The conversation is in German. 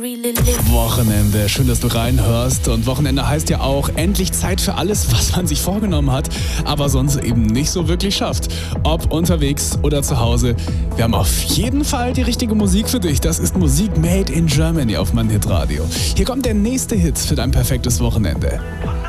Wochenende, schön, dass du reinhörst. Und Wochenende heißt ja auch endlich Zeit für alles, was man sich vorgenommen hat, aber sonst eben nicht so wirklich schafft. Ob unterwegs oder zu Hause, wir haben auf jeden Fall die richtige Musik für dich. Das ist Musik made in Germany auf mein Hitradio. Hier kommt der nächste Hit für dein perfektes Wochenende.